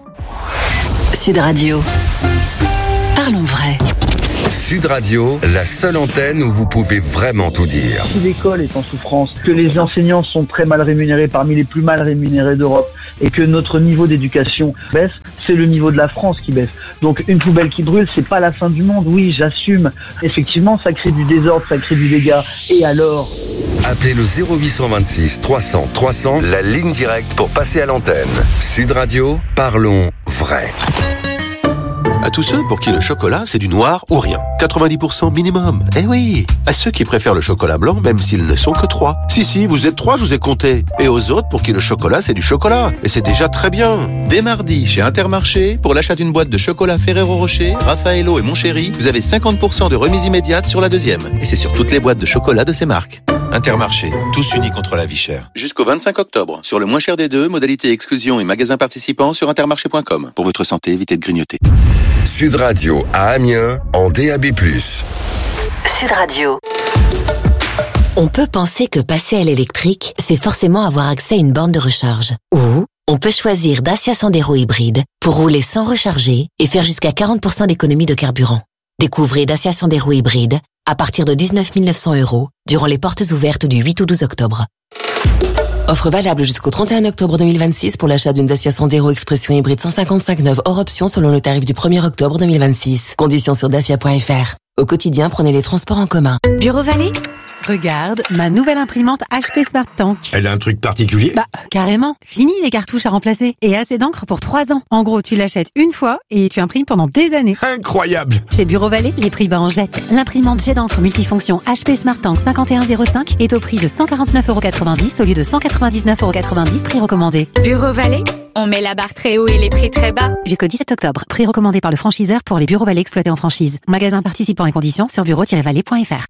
Sud Radio, parlons vrai. Sud Radio, la seule antenne où vous pouvez vraiment tout dire. Si l'école est en souffrance, que les enseignants sont très mal rémunérés, parmi les plus mal rémunérés d'Europe, et que notre niveau d'éducation baisse, c'est le niveau de la France qui baisse. Donc une poubelle qui brûle, c'est pas la fin du monde. Oui, j'assume. Effectivement, ça crée du désordre, ça crée du dégât. Et alors ? Appelez le 0826 300 300, la ligne directe pour passer à l'antenne. Sud Radio, parlons vrai. vrai. À tous ceux pour qui le chocolat, c'est du noir ou rien. 90% minimum. Eh oui. À ceux qui préfèrent le chocolat blanc, même s'ils ne sont que 3. Si, vous êtes 3, je vous ai compté. Et aux autres pour qui le chocolat, c'est du chocolat. Et c'est déjà très bien. Dès mardi, chez Intermarché, pour l'achat d'une boîte de chocolat Ferrero Rocher, Raffaello et Montchéri, vous avez 50% de remise immédiate sur la deuxième. Et c'est sur toutes les boîtes de chocolat de ces marques. Intermarché, tous unis contre la vie chère. Jusqu'au 25 octobre. Sur le moins cher des deux, modalité exclusion et magasins participants sur intermarché.com. Pour votre santé, évitez de grignoter. Sud Radio à Amiens en DAB+. Sud Radio. On peut penser que passer à l'électrique, c'est forcément avoir accès à une borne de recharge. Ou on peut choisir Dacia Sandero hybride pour rouler sans recharger et faire jusqu'à 40% d'économie de carburant. Découvrez Dacia Sandero hybride à partir de 19 900 € durant les portes ouvertes du 8 au 12 octobre. Offre valable jusqu'au 31 octobre 2026 pour l'achat d'une Dacia Sandero Expression hybride 155 neuve hors option selon le tarif du 1er octobre 2026. Conditions sur dacia.fr. Au quotidien, prenez les transports en commun. Bureau Vallée? Regarde, ma nouvelle imprimante HP Smart Tank. Elle a un truc particulier? Bah, carrément. Fini les cartouches à remplacer. Et assez d'encre pour 3 ans. En gros, tu l'achètes une fois et tu imprimes pendant des années. Incroyable! Chez Bureau Vallée, les prix bas en jette. L'imprimante jet d'encre multifonction HP Smart Tank 5105 est au prix de 149,90 € au lieu de 199,90 €, prix recommandé. Bureau Vallée? On met la barre très haut et les prix très bas. Jusqu'au 17 octobre. Prix recommandé par le franchiseur pour les Bureaux Vallée exploités en franchise. Magasin participant et conditions sur bureau-vallée.fr.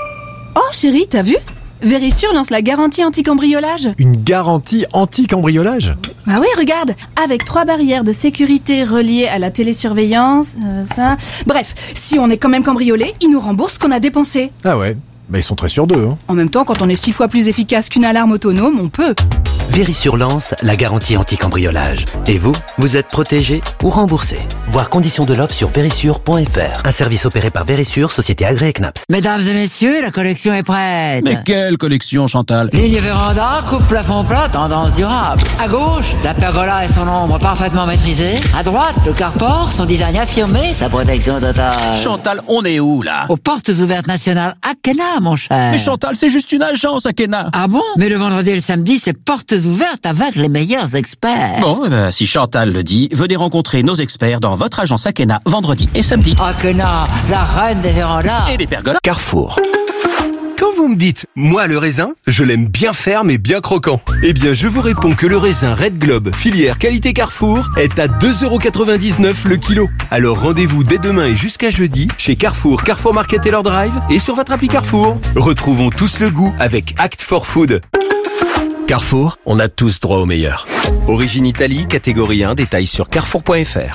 Oh chérie, t'as vu? Verisure lance la garantie anti-cambriolage. Une garantie anti-cambriolage? Bah oui, regarde, avec 3 barrières de sécurité reliées à la télésurveillance, ça... Bref, si on est quand même cambriolé, ils nous remboursent ce qu'on a dépensé. Ah ouais, bah ils sont très sûrs d'eux. Hein. En même temps, quand on est 6 fois plus efficace qu'une alarme autonome, on peut. Verisure lance la garantie anti-cambriolage. Et vous, vous êtes protégé ou remboursé. Voir conditions de l'offre sur verisure.fr. Un service opéré par Verisure, société agréée CNAPS. Mesdames et messieurs, la collection est prête. Mais quelle collection, Chantal? Ligne véranda, coupe plafond plat, tendance durable. À gauche, la pergola et son ombre parfaitement maîtrisée. À droite, le carport, son design affirmé, sa protection totale. Chantal, on est où, là? Aux portes ouvertes nationales Akena, mon cher. Mais Chantal, c'est juste une agence, Akena. Ah bon? Mais le vendredi et le samedi, c'est portes ouvertes avec les meilleurs experts. Bon, eh ben, si Chantal le dit, venez rencontrer nos experts dans votre agence Akena, vendredi et samedi. Akena, la reine des vérandas. Et des pergolas. Carrefour. Quand vous me dites, moi le raisin, je l'aime bien ferme et bien croquant. Eh bien, je vous réponds que le raisin Red Globe, filière qualité Carrefour, est à 2,99 € le kilo. Alors rendez-vous dès demain et jusqu'à jeudi, chez Carrefour, Carrefour Market Taylor Drive et sur votre appli Carrefour. Retrouvons tous le goût avec Act for Food. Carrefour, on a tous droit au meilleur. Origine Italie, catégorie 1, détails sur carrefour.fr.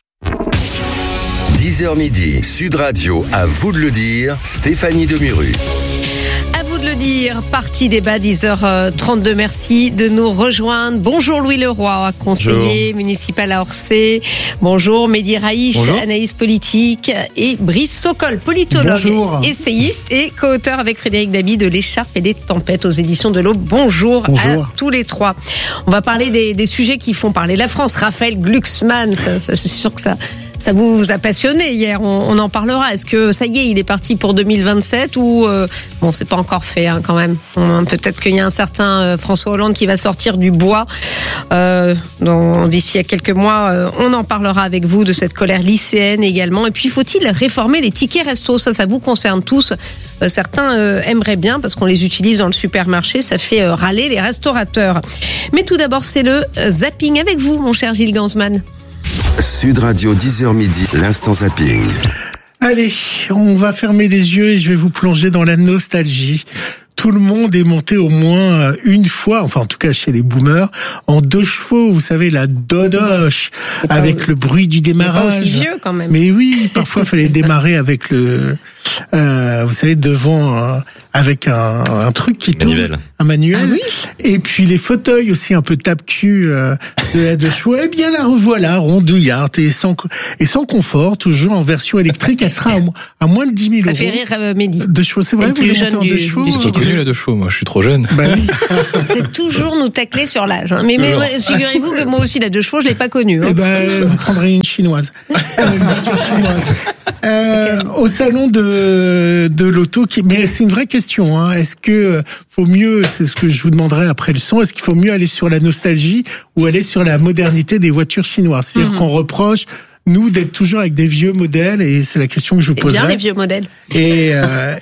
10h midi, Sud Radio, à vous de le dire, Stéphanie Demuru. À vous de le dire, partie débat 10h32. Merci de nous rejoindre. Bonjour Louis Leroy, conseiller municipal à Orsay. Bonjour Mehdi Raïch, analyste politique, et Brice Sokol, politologue, essayiste et co-auteur avec Frédéric Dabi de L'écharpe et des tempêtes aux éditions de l'Aube. Bonjour à tous les trois. On va parler des sujets qui font parler la France. Raphaël Glucksmann, ça, je suis sûr que ça vous a passionné hier, on en parlera. Est-ce que ça y est, il est parti pour 2027 ou bon, c'est pas encore fait quand même. Peut-être qu'il y a un certain François Hollande qui va sortir du bois d'ici à quelques mois. On en parlera avec vous de cette colère lycéenne également. Et puis, faut-il réformer les tickets resto? Ça vous concerne tous. Certains aimeraient bien parce qu'on les utilise dans le supermarché. Ça fait râler les restaurateurs. Mais tout d'abord, c'est le zapping avec vous, mon cher Gilles Gansman. Sud Radio, 10h midi, l'instant zapping. Allez, on va fermer les yeux et je vais vous plonger dans la nostalgie. Tout le monde est monté au moins une fois, enfin en tout cas chez les boomers, en 2 chevaux, vous savez, la dodoche, avec le bruit du démarrage. Pas aussi vieux quand même. Mais oui, parfois il fallait démarrer avec vous savez, devant, avec un truc qui tourne. Un manuel. Ah oui. Et puis les fauteuils aussi un peu tape-cul de la 2 chevaux. Eh bien la revoilà, rondouillarde et sans confort, toujours en version électrique. Elle sera à moins de 10 000 €. Ça fait rire Mehdi. 2 chevaux, c'est vrai, vous êtes monté en 2 chevaux. J'ai connu la 2 chevaux, moi je suis trop jeune. Bah oui. C'est toujours nous tacler sur l'âge. Mais figurez-vous que moi aussi la 2 chevaux, je l'ai pas connue. Eh ben, vous prendrez une chinoise. Une voiture chinoise. Au salon de l'auto, mais c'est une vraie question, hein. Est-ce que faut mieux, c'est ce que je vous demanderai après le son, est-ce qu'il faut mieux aller sur la nostalgie ou aller sur la modernité des voitures chinoises? C'est-à-dire qu'on reproche nous, d'être toujours avec des vieux modèles, et c'est la question que je vous poserai. C'est bien les vieux modèles. Et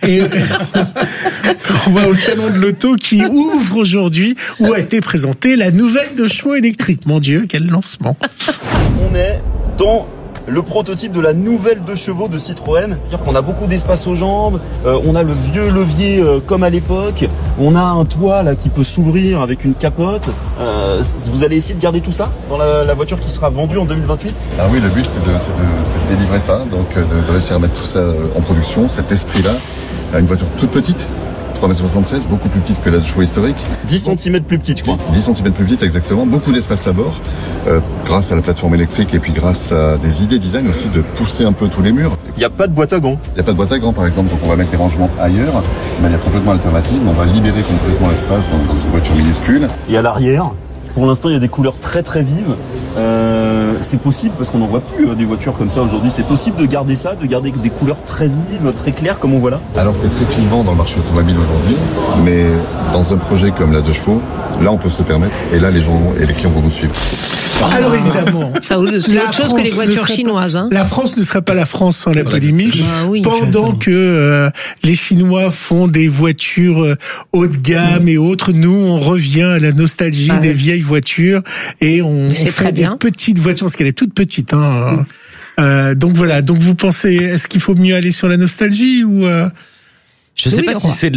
on va au salon de l'auto qui ouvre aujourd'hui, où a été présentée la nouvelle 2 chevaux électrique. Mon Dieu, quel lancement! On est dans le prototype de la nouvelle 2 chevaux de Citroën. C'est-à-dire qu'on a beaucoup d'espace aux jambes, on a le vieux levier comme à l'époque, on a un toit là qui peut s'ouvrir avec une capote. Vous allez essayer de garder tout ça dans la voiture qui sera vendue en 2028 ? Ah oui, le but c'est de délivrer ça, donc de réussir à mettre tout ça en production, cet esprit-là, une voiture toute petite. 3,76 m, beaucoup plus petite que la 2 chevaux historique. 10 cm plus petite, quoi. 10 cm plus petite, exactement. Beaucoup d'espace à bord, grâce à la plateforme électrique et puis grâce à des idées design aussi de pousser un peu tous les murs. Il n'y a pas de boîte à gants. Il n'y a pas de boîte à gants, par exemple, donc on va mettre des rangements ailleurs, de manière complètement alternative. On va libérer complètement l'espace dans une voiture minuscule. Et à l'arrière, pour l'instant, il y a des couleurs très très vives. C'est possible, parce qu'on n'en voit plus des voitures comme ça aujourd'hui, c'est possible de garder ça, de garder des couleurs très vives, très claires comme on voit là ? Alors c'est très clivant dans le marché automobile aujourd'hui, mais dans un projet comme la 2 chevaux, là on peut se le permettre, et là les gens et les clients vont nous suivre. Alors évidemment, c'est autre chose que les voitures chinoises. Hein. La France ne serait pas la France sans la polémique. Oui, pendant que les Chinois font des voitures haut de gamme et autres, nous on revient à la nostalgie des vieilles voitures et on fait des petites voitures parce qu'elle est toute petite. Hein. Donc voilà. Donc vous pensez, est-ce qu'il faut mieux aller sur la nostalgie ou Je sais pas si c'est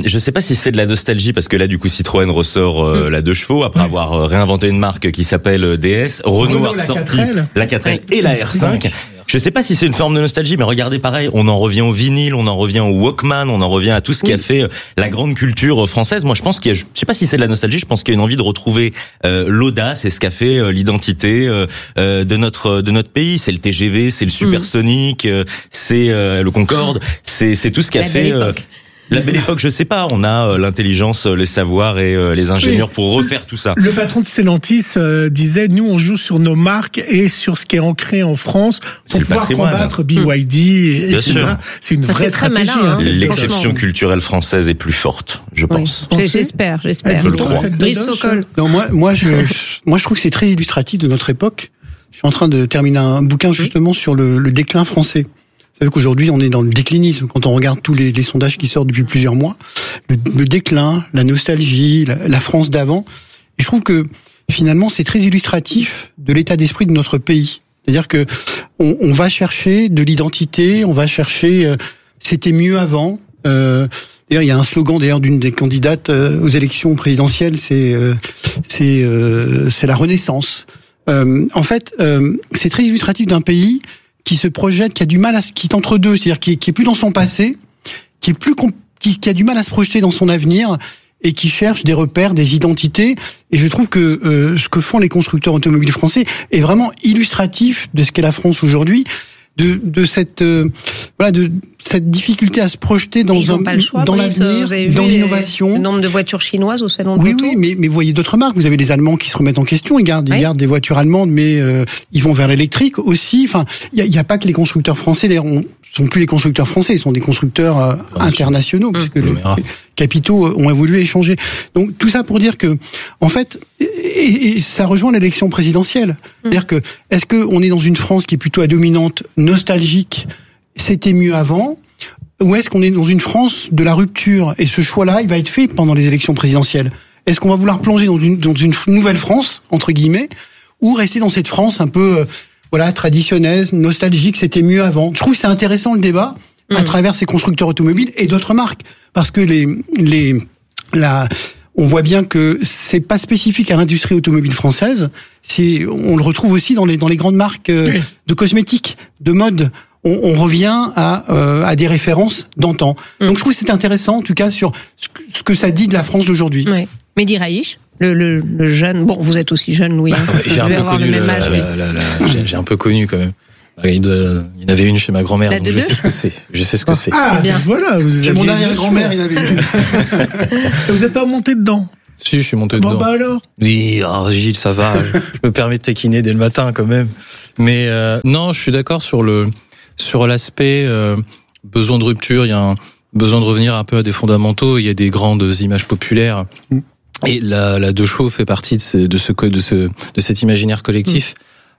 de la nostalgie parce que là du coup Citroën ressort la 2 chevaux après avoir réinventé une marque qui s'appelle DS. Renault a ressorti la 4L et la R5. Je sais pas si c'est une forme de nostalgie, mais regardez pareil, on en revient au vinyle, on en revient au Walkman, on en revient à tout ce qui a fait la grande culture française. Moi, je pense je sais pas si c'est de la nostalgie, je pense qu'il y a une envie de retrouver l'audace et ce qu'a fait l'identité de notre pays. C'est le TGV, c'est le supersonique, c'est le Concorde, c'est tout ce qu'a fait. La belle époque, je sais pas. On a l'intelligence, les savoirs et les ingénieurs pour refaire tout ça. Le patron de Stellantis disait, nous, on joue sur nos marques et sur ce qui est ancré en France pour pouvoir combattre BYD, etc. C'est une vraie stratégie. Malin, hein, l'exception culturelle française est plus forte, je pense. J'espère. Non, moi, je trouve que c'est très illustratif de notre époque. Je suis en train de terminer un bouquin justement sur le déclin français. Vous savez qu'aujourd'hui, on est dans le déclinisme. Quand on regarde tous les sondages qui sortent depuis plusieurs mois, le déclin, la nostalgie, la France d'avant. Et je trouve que finalement, c'est très illustratif de l'état d'esprit de notre pays. C'est-à-dire que on va chercher de l'identité, on va chercher c'était mieux avant. D'ailleurs, il y a un slogan d'ailleurs d'une des candidates aux élections présidentielles, c'est la Renaissance. En fait, c'est très illustratif d'un pays qui se projette, qui a du mal qui est entre deux, c'est-à-dire qui est plus dans son passé, qui a du mal à se projeter dans son avenir et qui cherche des repères, des identités. Et je trouve que ce que font les constructeurs automobiles français est vraiment illustratif de ce qu'est la France aujourd'hui, de cette difficulté à se projeter dans l'avenir, dans l'innovation. Le nombre de voitures chinoises au salon de l'auto. Oui, mais vous voyez d'autres marques. Vous avez les Allemands qui se remettent en question. Ils gardent des voitures allemandes, mais ils vont vers l'électrique aussi. Enfin, il y a pas que les constructeurs français. D'ailleurs, sont plus les constructeurs français, ils sont des constructeurs internationaux, puisque les capitaux ont évolué et changé. Donc tout ça pour dire que, en fait, et ça rejoint l'élection présidentielle. C'est-à-dire que, est-ce qu'on est dans une France qui est plutôt à dominante nostalgique, c'était mieux avant, ou est-ce qu'on est dans une France de la rupture? Et ce choix-là, il va être fait pendant les élections présidentielles. Est-ce qu'on va vouloir plonger dans une nouvelle France, entre guillemets, ou rester dans cette France un peu traditionnelle, nostalgique, c'était mieux avant? Je trouve que c'est intéressant le débat à travers ces constructeurs automobiles et d'autres marques, parce que on voit bien que c'est pas spécifique à l'industrie automobile française. On le retrouve aussi dans les grandes marques de cosmétiques, de mode. On revient à des références d'antan. Donc je trouve que c'est intéressant, en tout cas, sur ce que ça dit de la France d'aujourd'hui. Oui. Mehdi Raïch, le jeune. Bon, vous êtes aussi jeune, Louis. J'ai un peu connu j'ai un peu connu quand même. Il y en avait une chez ma grand-mère, donc je sais ce que c'est. Ah, bien. Voilà. Chez mon arrière-grand-mère, il y en avait une. Vous n'êtes pas monté dedans? Si, je suis monté dedans. Bon, bah alors? Oui, Gilles, ça va. Je me permets de taquiner dès le matin, quand même. Mais, non, je suis d'accord sur l'aspect, besoin de rupture. Il y a un besoin de revenir un peu à des fondamentaux. Il y a des grandes images populaires. Et la 2 chevaux fait partie de cet imaginaire collectif.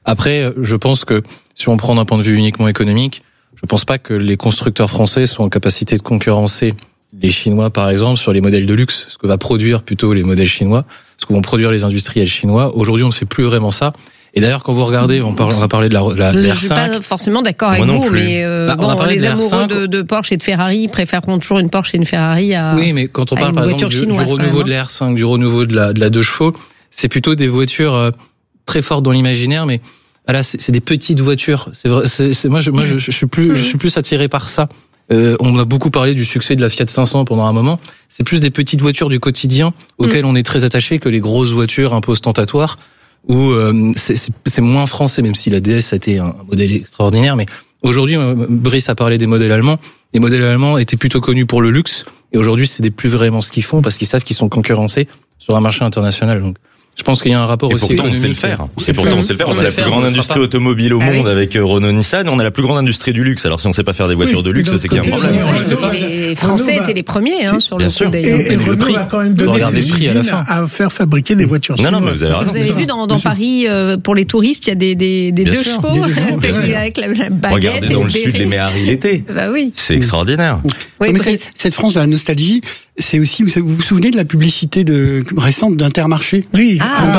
Après, je pense que si on prend d'un point de vue uniquement économique, je pense pas que les constructeurs français soient en capacité de concurrencer les Chinois, par exemple, sur les modèles de luxe, ce que va produire plutôt les modèles chinois, ce que vont produire les industriels chinois. Aujourd'hui, on ne fait plus vraiment ça. Et d'ailleurs, quand vous regardez, on va parler de la R5. Je suis pas forcément d'accord avec vous, mais les amoureux de Porsche et de Ferrari préféreront toujours une Porsche et une Ferrari à oui, mais quand on parle par exemple du renouveau de la R5, du renouveau de la 2 chevaux, c'est plutôt des voitures très fortes dans l'imaginaire, mais voilà, c'est des petites voitures. C'est vrai. Moi, je suis plus attiré par ça. On a beaucoup parlé du succès de la Fiat 500 pendant un moment. C'est plus des petites voitures du quotidien auxquelles on est très attaché que les grosses voitures un peu ostentatoires. Où c'est moins français, même si la DS a été un modèle extraordinaire. Mais aujourd'hui, Brice a parlé des modèles allemands. Les modèles allemands étaient plutôt connus pour le luxe, et aujourd'hui, c'est plus vraiment ce qu'ils font parce qu'ils savent qu'ils sont concurrencés sur un marché international. Donc, je pense qu'il y a un rapport aussi économique. On sait le faire. On a la plus grande industrie automobile au monde avec Renault-Nissan. On a la plus grande industrie du luxe. Alors si on ne sait pas faire des voitures de luxe, c'est qu'il y a un problème. Les Français étaient les premiers sur le coup d'ailleurs. Et Renault va quand même donner ses usines à faire fabriquer des voitures chinoises. Non, mais vous avez raison. Vous avez vu dans Paris, pour les touristes, il y a des 2 chevaux avec la baguette. Regardez dans le sud les Méhari l'été. Bah oui. C'est extraordinaire. Oui, mais cette France de la nostalgie, c'est aussi, vous vous souvenez de la publicité récente d'Intermarché? Oui.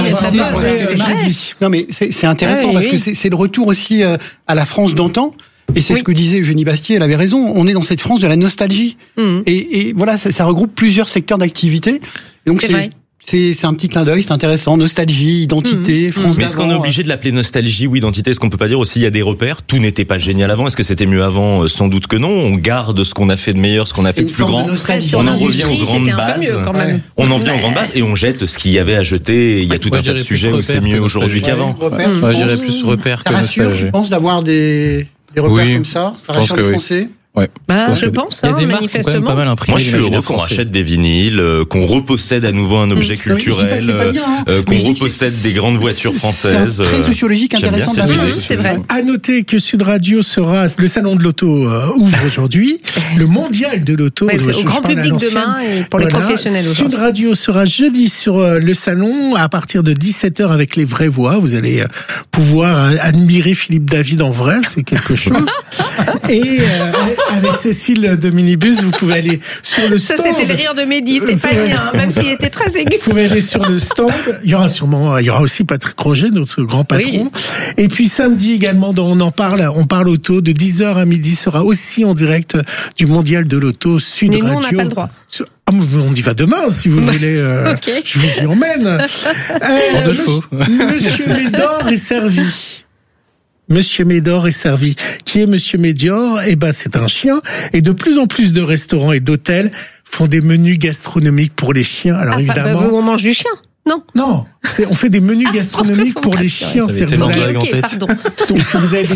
Non, mais c'est intéressant parce que c'est le retour aussi à la France d'antan. Et c'est ce que disait Eugénie Bastier, elle avait raison. On est dans cette France de la nostalgie. Et voilà, ça regroupe plusieurs secteurs d'activité. Donc c'est un petit clin d'œil, c'est intéressant. Nostalgie, identité, France d'avant. Mais est-ce qu'on est obligé de l'appeler nostalgie ou identité? Est-ce qu'on peut pas dire aussi il y a des repères? Tout n'était pas génial avant. Est-ce que c'était mieux avant? Sans doute que non. On garde ce qu'on a fait de meilleur, ce qu'on a fait de plus grand. On en revient aux grandes bases. On en vient aux grandes bases et on jette ce qu'il y avait à jeter. Il y a tout un tas de sujets où c'est mieux aujourd'hui qu'avant. Moi, je dirais plus repères que nostalgie. Tu penses d'avoir des repères comme ça? Ça rassure les Français? Ouais. Je pense, manifestement. Pas mal moi, je suis heureux qu'on rachète des vinyles, qu'on repossède à nouveau un objet culturel, qu'on repossède des grandes voitures françaises. C'est très sociologique, intéressant. C'est vrai. À noter que Sud Radio le salon de l'auto ouvre aujourd'hui, le mondial de l'auto. Au grand public demain et pour les professionnels aujourd'hui. Sud Radio sera jeudi sur le salon à partir de 17h avec les vraies voix. Vous allez pouvoir admirer Philippe David en vrai, c'est quelque chose. Et avec Cécile de Minibus, vous pouvez aller sur le stand. Ça, c'était le rire de Mehdi, c'est pas le mien, même s'il était très aigu. Vous pouvez aller sur le stand. Il y aura aussi Patrick Roger, notre grand patron. Oui. Et puis samedi également, on parle auto, de 10h à midi, sera aussi en direct du mondial de l'auto Sud Radio. Mais nous, on n'a pas le droit. On y va demain, si vous voulez. Okay. Je vous y emmène. Monsieur Médor est servi. Monsieur Médor est servi. Qui est Monsieur Médor? C'est un chien. Et de plus en plus de restaurants et d'hôtels font des menus gastronomiques pour les chiens. Alors évidemment. On mange du chien? Non. On fait des menus gastronomiques pour les chiens. Donc vous avez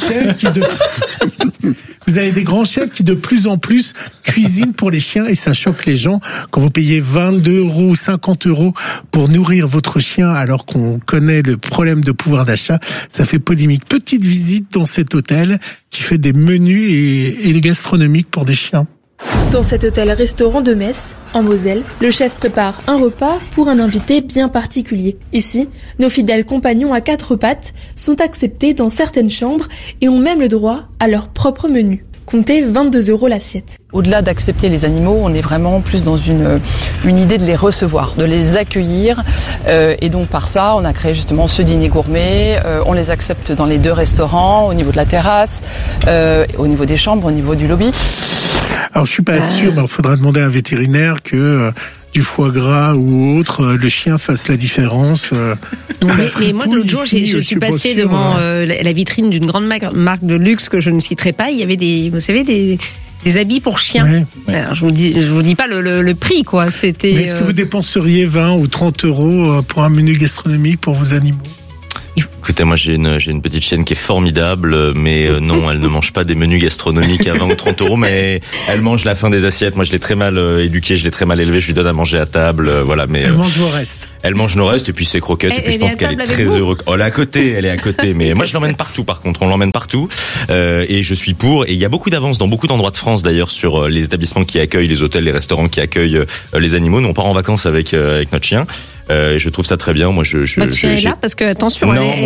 des grands chefs qui de plus en plus cuisinent pour les chiens et ça choque les gens quand vous payez 22 €, 50 € pour nourrir votre chien alors qu'on connaît le problème de pouvoir d'achat. Ça fait polémique. Petite visite dans cet hôtel qui fait des menus et gastronomiques pour des chiens. Dans cet hôtel-restaurant de Metz, en Moselle, le chef prépare un repas pour un invité bien particulier. Ici, nos fidèles compagnons à 4 pattes sont acceptés dans certaines chambres et ont même le droit à leur propre menu. Comptez 22 € l'assiette. Au-delà d'accepter les animaux, on est vraiment plus dans une idée de les recevoir, de les accueillir. Et donc par ça, on a créé justement ce dîner gourmet. On les accepte dans les 2 restaurants, au niveau de la terrasse, au niveau des chambres, au niveau du lobby. Alors je suis pas sûr, mais il faudra demander à un vétérinaire que du foie gras ou autre, le chien fasse la différence. Mais moi, l'autre jour, je suis passée devant la vitrine d'une grande marque de luxe que je ne citerai pas. Il y avait des habits pour chiens. Ouais. Alors, je vous dis pas le prix, quoi. C'était. Mais est-ce que vous dépenseriez 20 ou 30 € pour un menu gastronomique pour vos animaux? Écoutez, moi j'ai une petite chienne qui est formidable, mais non, elle ne mange pas des menus gastronomiques à 20 ou 30 €, mais elle mange la fin des assiettes. Moi je l'ai très mal éduquée, je l'ai très mal élevée, je lui donne à manger à table, voilà. Mais elle mange vos restes. Elle mange nos restes et puis ses croquettes, et puis je pense qu'elle est très heureuse. Oh, elle est à côté, mais moi je l'emmène partout. Par contre, on l'emmène partout, et je suis pour. Et il y a beaucoup d'avance dans beaucoup d'endroits de France d'ailleurs sur les établissements qui accueillent les hôtels, les restaurants qui accueillent les animaux. Nous on part en vacances avec notre chien. Et je trouve ça très bien. Moi votre chien est là parce que attention. Non, mon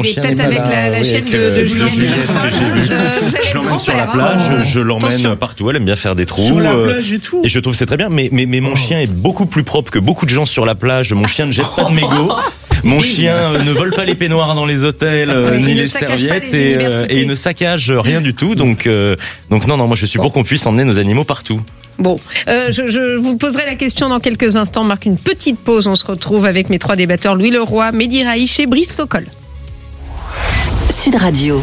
est chien peut-être n'est pas avec là. la Oui, chienne avec, de Juliette. j'ai vu. Je l'emmène sur la plage, je l'emmène partout. Elle aime bien faire des trous. Sur la plage et tout. Et je trouve que c'est très bien. Mais mon chien est beaucoup plus propre que beaucoup de gens sur la plage. Mon chien ne jette pas de mégots. Mon chien ne vole pas les peignoirs dans les hôtels, ni les serviettes, et il ne saccage rien du tout. Donc non, moi je suis pour qu'on puisse emmener nos animaux partout. Bon, je vous poserai la question dans quelques instants. On marque une petite pause. On se retrouve avec mes 3 débatteurs, Louis Leroy, Mehdi Raïch et Brice Sokol. Sud Radio.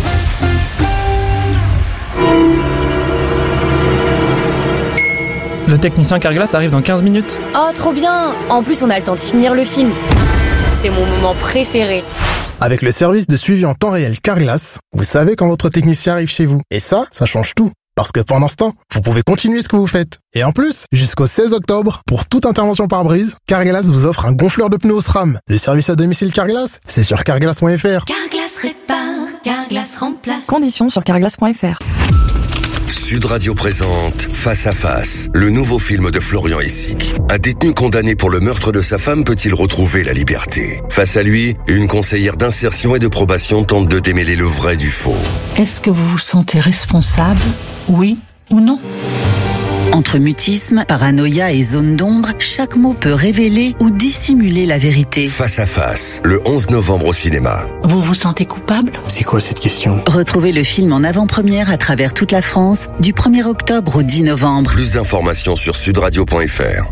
Le technicien Carglass arrive dans 15 minutes. Oh, trop bien! En plus, on a le temps de finir le film. C'est mon moment préféré. Avec le service de suivi en temps réel Carglass, vous savez quand votre technicien arrive chez vous. Et ça change tout. Parce que pendant ce temps, vous pouvez continuer ce que vous faites. Et en plus, jusqu'au 16 octobre, pour toute intervention par brise, Carglass vous offre un gonfleur de pneus SRAM. Le service à domicile Carglass, c'est sur carglass.fr. Carglass répare, Carglass remplace. Conditions sur carglass.fr. Sud Radio présente Face à Face, le nouveau film de Florian Essic. Un détenu condamné pour le meurtre de sa femme peut-il retrouver la liberté? Face à lui, une conseillère d'insertion et de probation tente de démêler le vrai du faux. Est-ce que vous vous sentez responsable? Oui ou non? Entre mutisme, paranoïa et zone d'ombre, chaque mot peut révéler ou dissimuler la vérité. Face à Face, le 11 novembre au cinéma. Vous vous sentez coupable? C'est quoi cette question? Retrouvez le film en avant-première à travers toute la France, du 1er octobre au 10 novembre. Plus d'informations sur sudradio.fr.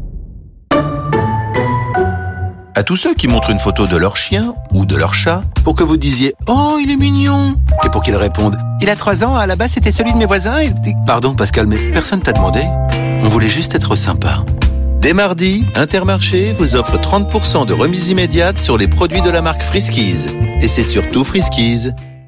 À tous ceux qui montrent une photo de leur chien ou de leur chat pour que vous disiez « Oh, il est mignon !» et pour qu'ils répondent « Il a 3 ans, à la base c'était celui de mes voisins et... » Pardon Pascal, mais personne t'a demandé. On voulait juste être sympa. Dès mardi, Intermarché vous offre 30% de remise immédiate sur les produits de la marque Friskies. Et c'est surtout Friskies.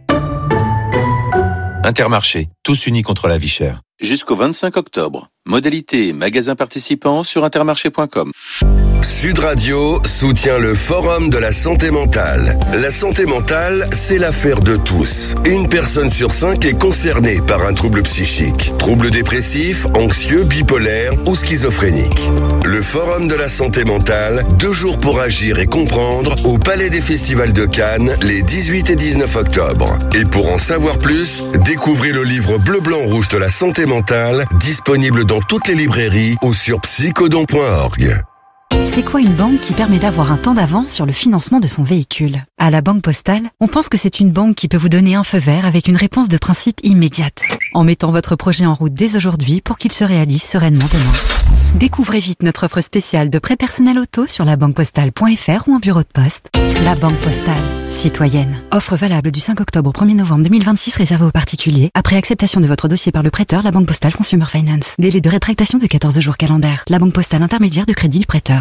Intermarché, tous unis contre la vie chère. Jusqu'au 25 octobre. Modalité et magasins participants sur intermarché.com. Sud Radio soutient le Forum de la santé mentale. La santé mentale, c'est l'affaire de tous. Une personne sur 5 est concernée par un trouble psychique. Trouble dépressif, anxieux, bipolaire ou schizophrénique. Le Forum de la santé mentale, 2 jours pour agir et comprendre, au Palais des Festivals de Cannes, les 18 et 19 octobre. Et pour en savoir plus, découvrez le livre Bleu, Blanc, Rouge de la santé mentale, disponible dans toutes les librairies ou sur psychodon.org. C'est quoi une banque qui permet d'avoir un temps d'avance sur le financement de son véhicule? À la Banque Postale, on pense que c'est une banque qui peut vous donner un feu vert avec une réponse de principe immédiate, en mettant votre projet en route dès aujourd'hui pour qu'il se réalise sereinement demain. Découvrez vite notre offre spéciale de prêt personnel auto sur labanquepostale.fr ou en bureau de poste. La Banque Postale, citoyenne. Offre valable du 5 octobre au 1er novembre 2026 réservée aux particuliers. Après acceptation de votre dossier par le prêteur, la Banque Postale Consumer Finance. Délai de rétractation de 14 jours calendaires. La Banque Postale intermédiaire de crédit du prêteur.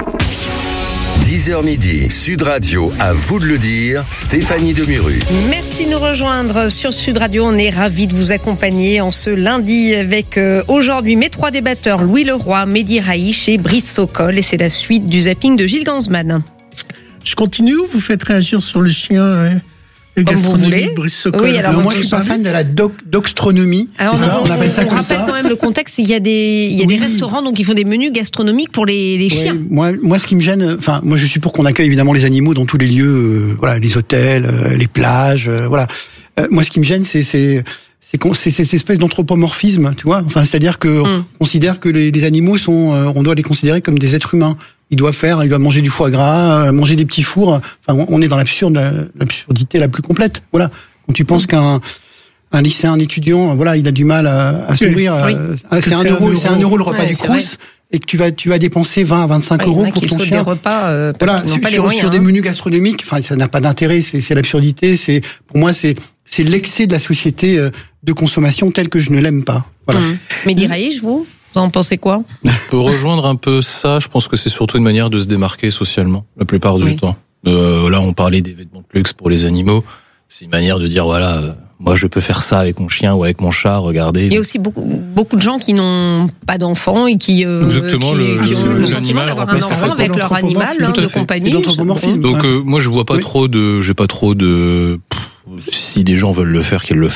10h midi, Sud Radio, à vous de le dire, Stéphanie Demuru. Merci de nous rejoindre sur Sud Radio. On est ravis de vous accompagner en ce lundi avec aujourd'hui mes 3 débatteurs, Louis Leroy, Mehdi Raïch et Brice Sokol. Et c'est la suite du zapping de Gilles Gansman. Je continue ou vous faites réagir sur le chien comme vous voulez. Brice Sokol. Oui, alors moi je suis pas fan de la doxtronomie. Alors on appelle ça comme ça. On rappelle quand même le contexte, il y a des restaurants donc ils font des menus gastronomiques pour les chiens. Moi ce qui me gêne, enfin moi je suis pour qu'on accueille évidemment les animaux dans tous les lieux, voilà, les hôtels, les plages, voilà. Moi ce qui me gêne c'est cette espèce d'anthropomorphisme, tu vois. Enfin c'est-à-dire que on considère que les animaux sont, on doit les considérer comme des êtres humains. Ils doivent manger du foie gras, manger des petits fours. Enfin, on est dans l'absurdité la plus complète. Voilà. Quand tu penses qu'un lycéen, un étudiant, voilà, il a du mal à se nourrir. Oui. C'est 1 euro le repas du Crous. Et que tu vas dépenser 20 à 25 euros pour ton chien. Des repas, parce qu'ils n'ont pas les moyens, sur des menus gastronomiques. Enfin, ça n'a pas d'intérêt. C'est l'absurdité. Pour moi, c'est l'excès de la société de consommation telle que je ne l'aime pas. Voilà. Mehdi Raïch, vous en pensez quoi? Je peux rejoindre un peu ça. Je pense que c'est surtout une manière de se démarquer socialement, la plupart du temps. Là, on parlait des vêtements de luxe pour les animaux. C'est une manière de dire, voilà, moi je peux faire ça avec mon chien ou avec mon chat, regardez. Il y a aussi beaucoup de gens qui n'ont pas d'enfants et qui ont le sentiment d'avoir un enfant avec leur animal de compagnie. Donc moi je vois pas trop de... Si des gens veulent le faire, qu'ils le fassent.